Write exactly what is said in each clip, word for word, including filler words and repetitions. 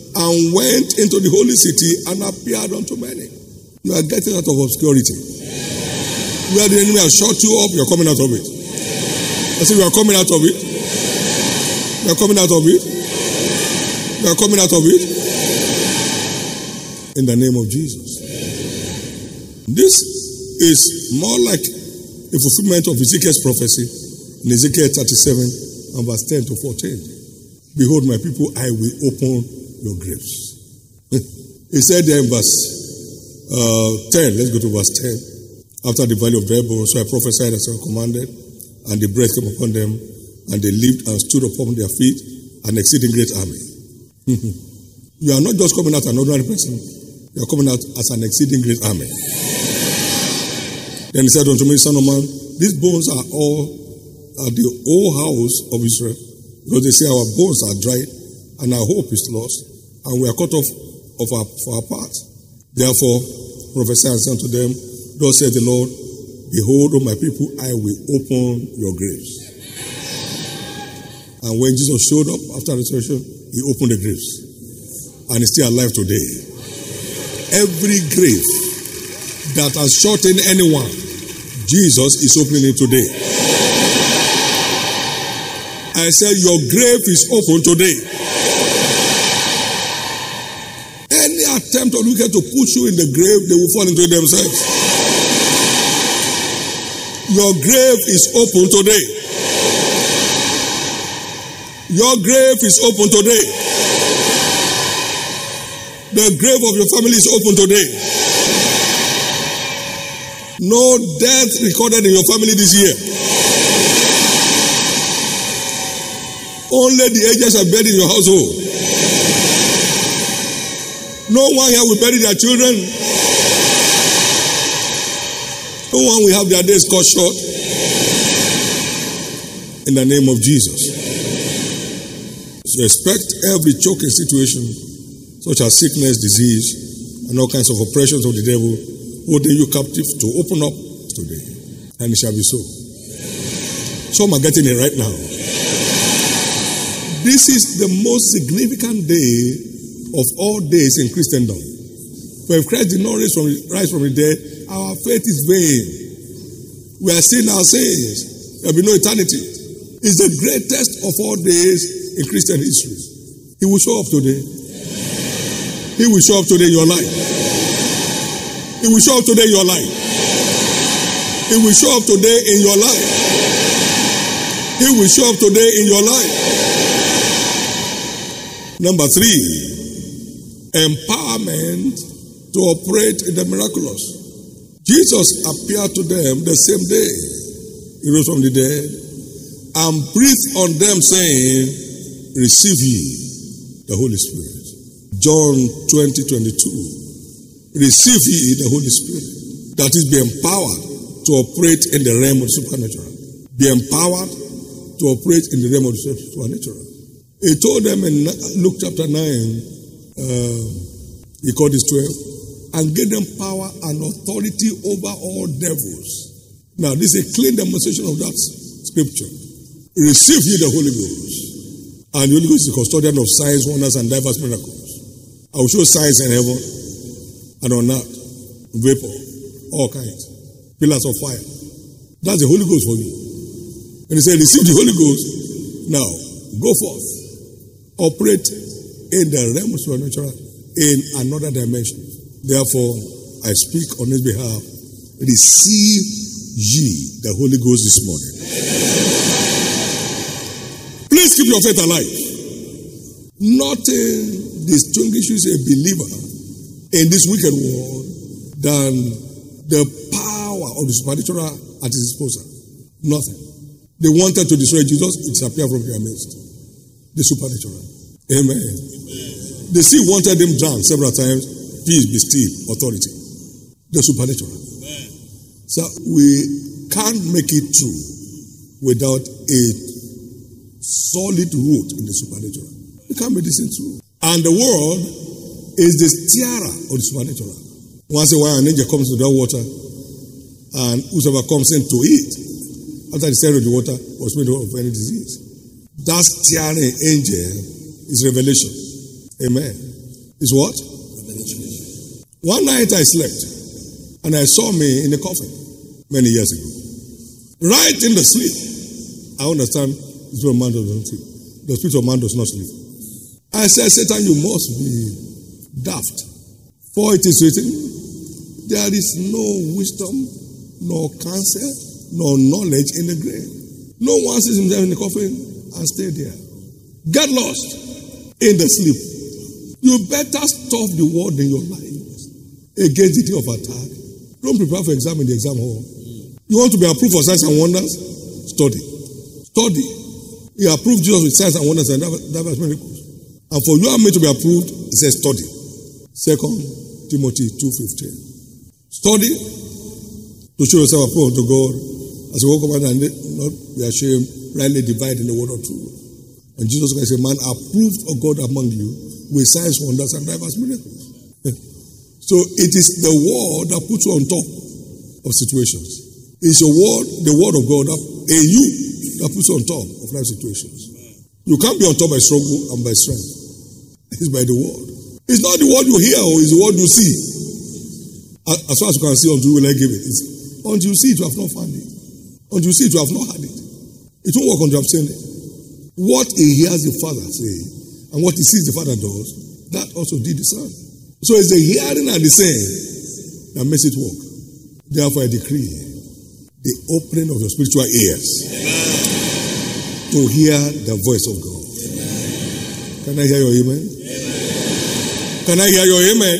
and went into the holy city and appeared unto many. You are getting out of obscurity. Where the enemy has shut you up, you are coming out of it. I said, you are coming out of it. You are coming out of it. You are coming out of it. In the name of Jesus. This is more like a fulfillment of Ezekiel's prophecy in Ezekiel thirty-seven and verse ten to fourteen. Behold, my people, I will open your graves. He said there in verse uh, ten, let's go to verse ten. After the valley of dry bones, so I prophesied as I commanded, and the breath came upon them, and they lived and stood upon their feet, an exceeding great army. You are not just coming out an ordinary person, you are coming out as an exceeding great army. Then he said unto me, Son of man, these bones are all are the whole house of Israel, because they say our bones are dried, and our hope is lost, and we are cut off of our, for our part. Therefore, prophesy and say unto them, thus saith the Lord, behold, O my people, I will open your graves. And when Jesus showed up after resurrection, he opened the graves. And he's still alive today. Every grave that has shut in anyone, Jesus is opening it today. I said, your grave is open today. Any attempt of wicked to push you in the grave, they will fall into it themselves. Your grave is open today. Your grave is open today. The grave of your family is open today. No death recorded in your family this year. Only the agents are buried in your household. No one here will bury their children. No one will have their days cut short. In the name of Jesus. So expect every choking situation, such as sickness, disease, and all kinds of oppressions of the devil, holding you captive, to open up today. And it shall be so. Some are getting it right now. This is the most significant day of all days in Christendom. For if Christ did not rise from, rise from the dead, our faith is vain. We are still in our sins. There will be no eternity. It's the greatest of all days in Christian history. He will show up today. He will show up today in your life. He will show up today in your life. He will show up today in your life. He will show up today in your life. Number three, empowerment to operate in the miraculous. Jesus appeared to them the same day he rose from the dead and breathed on them, saying, receive ye the Holy Spirit. John twenty, twenty-two. Receive ye the Holy Spirit. That is, be empowered to operate in the realm of the supernatural. Be empowered to operate in the realm of the supernatural. He told them in Luke chapter nine, uh, he called his twelve, and gave them power and authority over all devils. Now, this is a clean demonstration of that scripture. Receive ye the Holy Ghost. And the Holy Ghost is the custodian of signs, wonders, and diverse miracles. I will show signs in heaven and on earth, vapor, all kinds, pillars of fire. That's the Holy Ghost for you. And he said, receive the Holy Ghost. Now, go forth. Operate in the realm of supernatural in another dimension. Therefore, I speak on his behalf. Receive ye the Holy Ghost this morning. Please keep your faith alive. Nothing distinguishes a believer in this wicked world than the power of the supernatural at his disposal. Nothing. They wanted to destroy Jesus, it disappeared from their midst. The supernatural. Amen. Amen. The sea wanted him drowned several times. Peace, be still, authority. The supernatural. Amen. So we can't make it true without a solid root in the supernatural. We can't make this thing true. And the world is the tiara of the supernatural. Once in a while, an angel comes to the water, and whosoever comes in to eat, after the stirring of the water, was made of any disease. That tiara angel is revelation. Amen. Is what? One night I slept, and I saw me in a coffin many years ago. Right in the sleep. I understand the spirit of man does not sleep. The spirit of man does not sleep. I said, Satan, you must be daft. For it is written, there is no wisdom, nor counsel, nor knowledge in the grave. No one sees himself in the coffin and stay there. Get lost in the sleep. You better stop the word in your life against the day of attack. Don't prepare for exam in the exam hall. You want to be approved for signs and wonders? Study. Study. He approved Jesus with signs and wonders and that was miracles. And for you and me to be approved, he says study. Second Timothy two fifteen. Study to show yourself approved to God as you walk about and not be ashamed, rightly dividing the word of truth. And Jesus Christ said, man approved of God among you with signs, wonders, and diverse miracles. So it is the word that puts you on top of situations. It's your word, the word of God, that, a you that puts you on top of life situations. You can't be on top by struggle and by strength. It's by the word. It's not the word you hear or it's the word you see. As far as you can see, until you will give it. It's, until you see it, you have not found it. Until you see it, you have not had it. It won't work until you have seen it. What he hears the Father say and what he sees the Father does, that also did the Son. So it's the hearing and the saying that makes it work. Therefore, I decree the opening of your spiritual ears Amen. To hear the voice of God. Amen. Can I hear your amen? Amen? Can I hear your amen?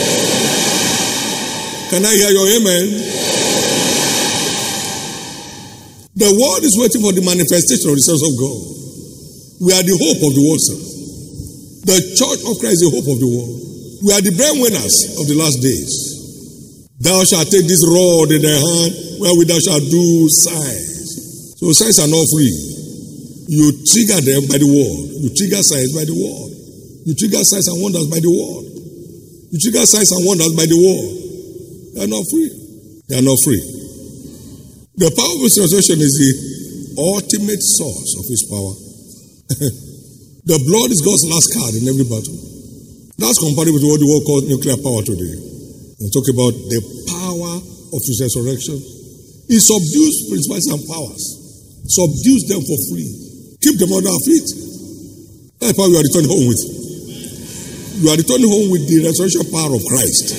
Amen? Can I hear your amen? Amen? The world is waiting for the manifestation of the sons of God. We are the hope of the world, sir. The church of Christ is the hope of the world. We are the breadwinners of the last days. Thou shalt take this rod in thy hand, wherewith thou shalt do signs. So signs are not free. You trigger them by the word. You trigger signs by the word. You trigger signs and wonders by the word. You trigger signs and wonders by the word. They are not free. They are not free. The power of his resurrection is the ultimate source of his power. The blood is God's last card in every battle. That's compatible with what the world calls nuclear power today. We talk about the power of his resurrection. He subdues principalities and powers. Subdues them for free. Keep them under our feet. That's how you are returning home with. You are returning home with the resurrection power of Christ.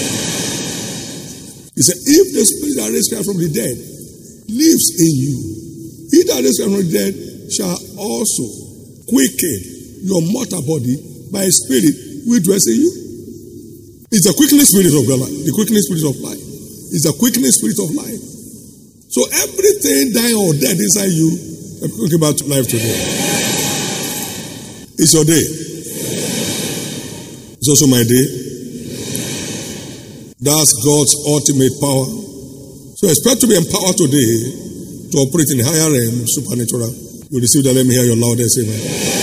He said, if the spirit that raised Christ from the dead lives in you, he that raised Christ from the dead shall also quicken your mortal body by a spirit which dwells in you. It's the quickening spirit of God, the quickening spirit of life. It's the quickening spirit of life. So everything dying or dead inside you, I'm talking about life today. It's your day. It's also my day. That's God's ultimate power. So expect to be empowered today to operate in the higher realm, supernatural. You receive that. Let me hear your loudest amen.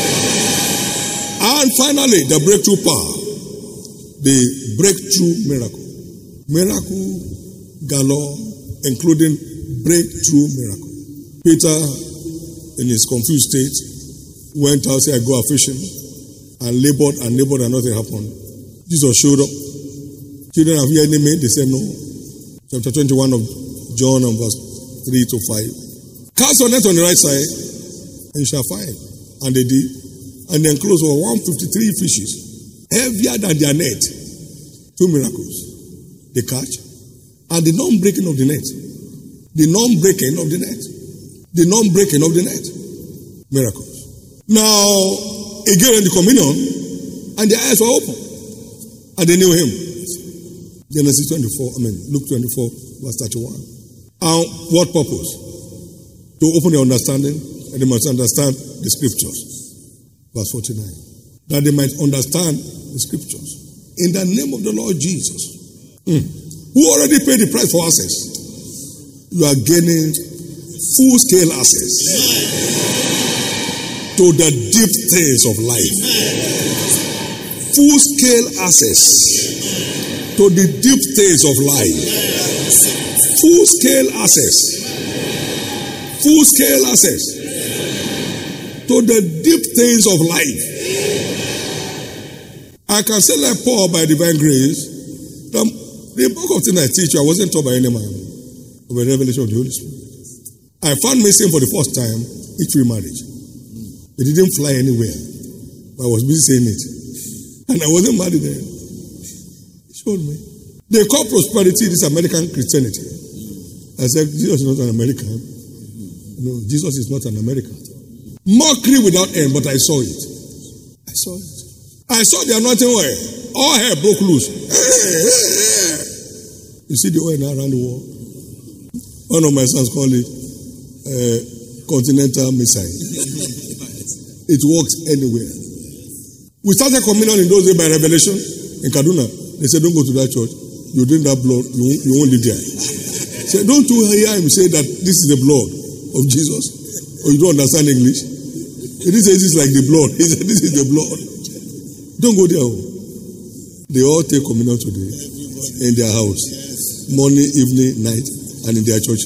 And finally, the breakthrough power. The breakthrough miracle. Miracle galore, including breakthrough miracle. Peter, in his confused state, went out, said, I go a fishing, and labored and labored and nothing happened. Jesus showed up. Children have you any men? They said no. Chapter twenty-one of John and verse three to five. Cast your net on the right side, and you shall find. And they did. And then close over one hundred fifty-three fishes. Heavier than their net. Two miracles. The catch and the non-breaking of the net. The non-breaking of the net. The non-breaking of the net. Miracles. Now, again in the communion, and their eyes were open. And they knew him. Genesis twenty-four, I mean, Luke twenty-four, verse thirty-one. And what purpose? To open their understanding, and they must understand the scriptures. Verse forty-nine. That they might understand the scriptures. In the name of the Lord Jesus, mm, who already paid the price for access, you are gaining full-scale access to the deep things of life. Full-scale access to the deep things of life. Full-scale access. Full-scale access to the deep things of life. I can say like Paul by divine grace, the, the book of things I teach you, I wasn't taught by any man, but by revelation of the Holy Spirit. I found missing for the first time in tree marriage. It didn't fly anywhere. I was busy saying it. And I wasn't married then. He showed me. They call prosperity this American Christianity. I said, Jesus is not an American. No, Jesus is not an American. Mockery without end, but I saw it. I saw it. I saw the anointing oil. All hair broke loose. You see the oil now around the wall? One of my sons called it uh, continental missile. It works anywhere. We started communion in those days by revelation in Kaduna. They said, don't go to that church. You drink that blood, you won't, you won't live there. Say, don't you hear him say that this is the blood of Jesus? Or you don't understand English? He didn't say this is like the blood. He said this is the blood. Don't go there. They all take communion today in their house. Morning, evening, night, and in their church.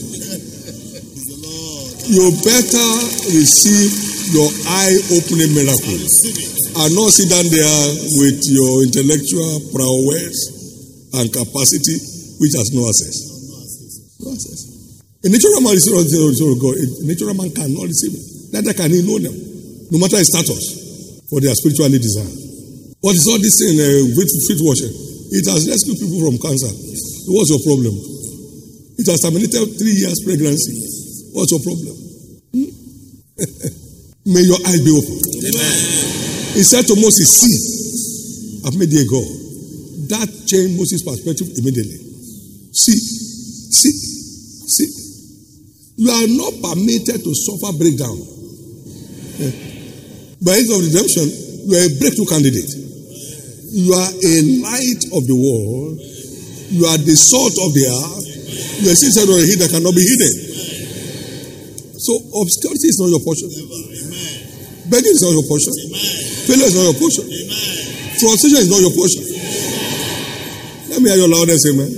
You better receive your eye-opening miracle and not sit down there with your intellectual prowess and capacity which has no access. No access. A natural man receives the Word of God. A natural man cannot receive it. Neither can he know them, no matter his status, for they are spiritually designed. What is all this thing, uh, with feet washing? It has rescued people from cancer. What's your problem? It has terminated three years pregnancy. What's your problem? Hmm? May your eyes be open. Amen. He said to Moses, see, I've made thee a God. That changed Moses' perspective immediately. See, see, see. You are not permitted to suffer breakdown. Yeah. By age of redemption, you are a breakthrough candidate. You are a light of the world. You are the salt of the earth. You are a seed or a heat that cannot be hidden. So obscurity is not your portion. Begging is not your portion. Failure is not your portion. Frustration is not your portion. Let me hear your loudest amen.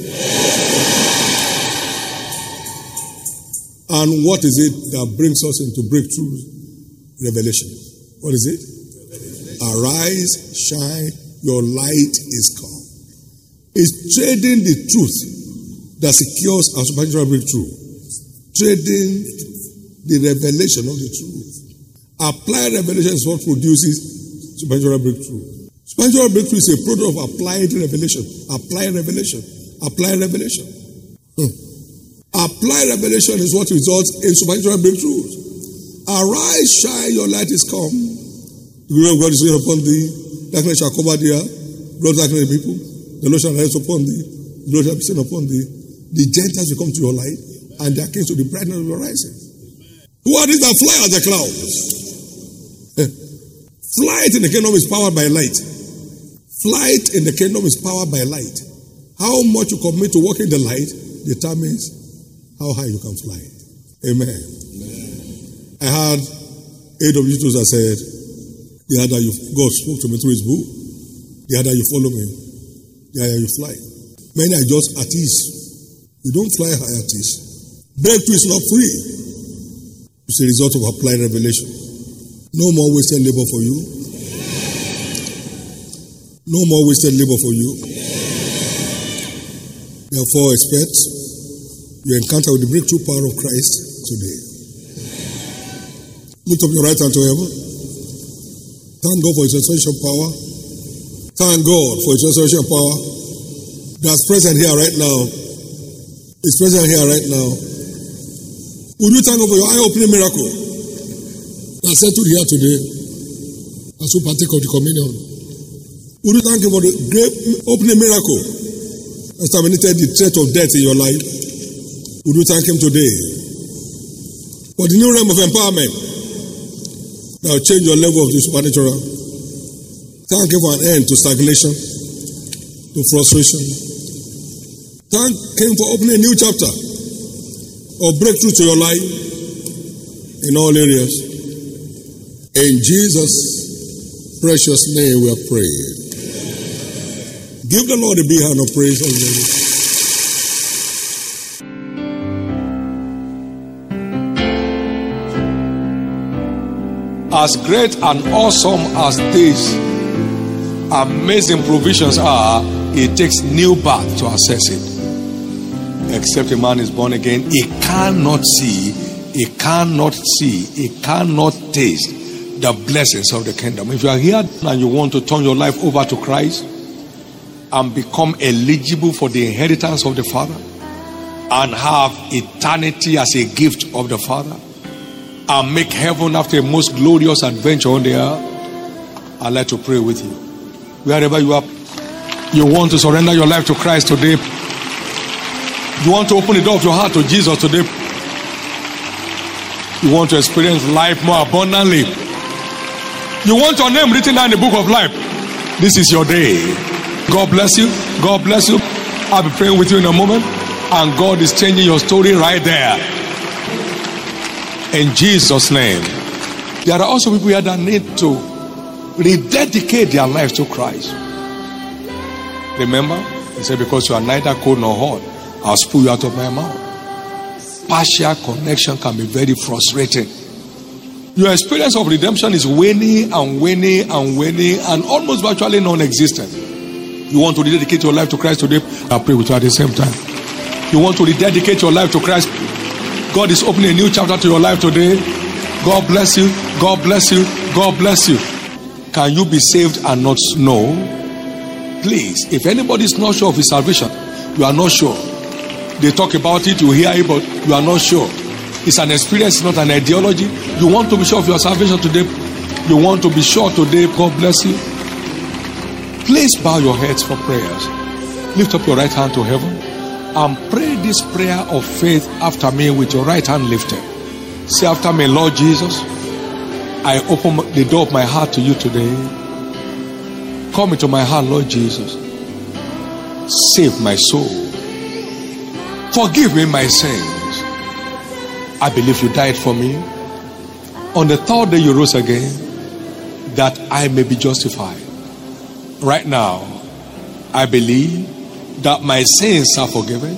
And what is it that brings us into breakthrough revelation? What is it? Arise, shine, your light is come. It's trading the truth that secures our supernatural breakthrough. Trading the revelation of the truth. Applied revelation is what produces supernatural breakthrough. Supernatural breakthrough is a product of applied revelation. Applied revelation. Applied revelation. Hmm. Applied revelation is what results in supernatural breakthroughs. Arise, shine, your light is come. The glory of God is risen upon thee. Darkness shall cover thee. Blood darkness the people. The Lord shall rise upon thee. The Lord shall be seen upon thee. The Gentiles will come to your light, and their kings to the brightness of your rising. Who are these that fly as the clouds? Flight in the kingdom is powered by light. Flight in the kingdom is powered by light. How much you commit to walk in the light determines how high you can fly. Amen. Amen. I had A W that said, the other you, God spoke to me through his book. The other you follow me. The other you fly. Many are just at ease. You don't fly high at ease. Breakthrough is not free. It's a result of applied revelation. No more wasted labor for you. No more wasted labor for you. Therefore, expect you encounter with the breakthrough power of Christ today. Lift up your right hand to heaven. Thank God for his resurrection power. Thank God for his resurrection power that's present here right now. It's present here right now. Would you thank God for your eye-opening miracle that's settled here today as we partake of the communion? Would you thank him for the great opening miracle that's terminated the threat of death in your life? Would you thank him today for the new realm of empowerment that will change your level of the supernatural? Thank him for an end to stagnation, to frustration. Thank him for opening a new chapter of breakthrough to your life in all areas. In Jesus' precious name we are praying. Give the Lord a big hand of praise. As great and awesome as this amazing provisions are, it takes new birth to access it. Except a man is born again, he cannot see, he cannot see, he cannot taste the blessings of the kingdom. If you are here and you want to turn your life over to Christ and become eligible for the inheritance of the Father and have eternity as a gift of the Father and make heaven after a most glorious adventure on the earth, I'd like to pray with you. Wherever you are, you want to surrender your life to Christ today. You want to open the door of your heart to Jesus today. You want to experience life more abundantly. You want your name written down in the book of life. This is your day. God bless you. God bless you. I'll be praying with you in a moment. And God is changing your story right there. In Jesus' name. There are also people here that need to rededicate their lives to Christ. Remember, he said, because you are neither cold nor hot, I'll spew you out of my mouth. Partial connection can be very frustrating. Your experience of redemption is waning and waning and waning and almost virtually non-existent. You want to rededicate your life to Christ today? I'll pray with you at the same time. You want to rededicate your life to Christ? God is opening a new chapter to your life today. God bless you. God bless you. God bless you. Can you be saved and not know? Please, if anybody is not sure of his salvation, you are not sure. They talk about it, you hear it, but you are not sure. It's an experience, it's not an ideology. You want to be sure of your salvation today. You want to be sure today. God bless you. Please bow your heads for prayers. Lift up your right hand to heaven and pray this prayer of faith after me with your right hand lifted. Say after me, Lord Jesus, I open the door of my heart to you today. Come into my heart, Lord Jesus. Save my soul. Forgive me my sins. I believe you died for me. On the third day you rose again, that I may be justified. Right now, I believe that my sins are forgiven.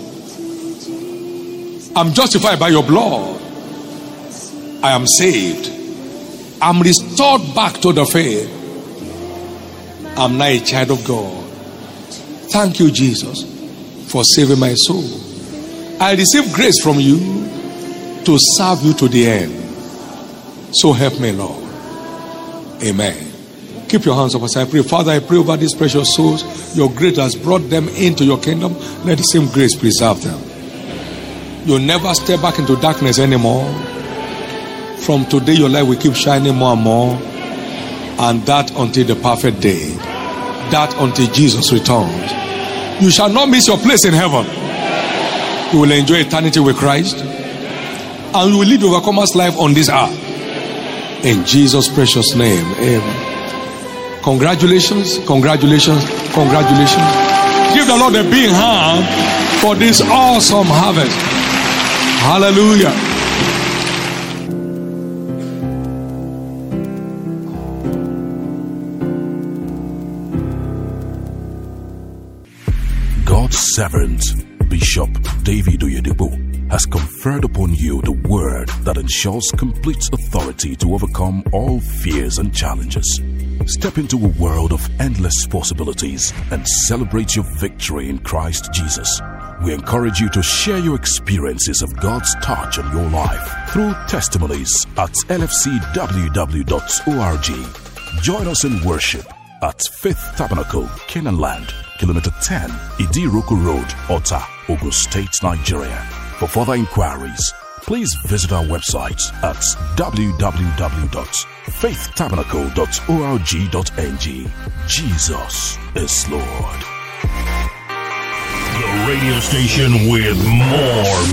I'm justified by your blood. I am saved. I'm restored back to the faith. I'm now a child of God. Thank you, Jesus, for saving my soul. I receive grace from you to serve you to the end. So help me, Lord. Amen. Keep your hands up as I pray. Father, I pray over these precious souls. Your grace has brought them into your kingdom. Let the same grace preserve them. You'll never step back into darkness anymore. From today, your light will keep shining more and more. And that until the perfect day. That until Jesus returns. You shall not miss your place in heaven. You will enjoy eternity with Christ. And you will live overcomer's life on this earth. In Jesus' precious name. Amen. Congratulations, congratulations, congratulations. Give the Lord a big hand for this awesome harvest. Hallelujah. God's servant, Bishop David Oyedepo, has conferred upon you the word that ensures complete authority to overcome all fears and challenges. Step into a world of endless possibilities and celebrate your victory in Christ Jesus. We encourage you to share your experiences of God's touch on your life through testimonies at L F C W W dot org. Join us in worship at Faith Tabernacle, Canaan Land, Kilometer ten, Idiroko Road, Ota, Ogun State, Nigeria. For further inquiries, please visit our website at w w w dot faith tabernacle dot org dot n g. Jesus is Lord. The radio station with more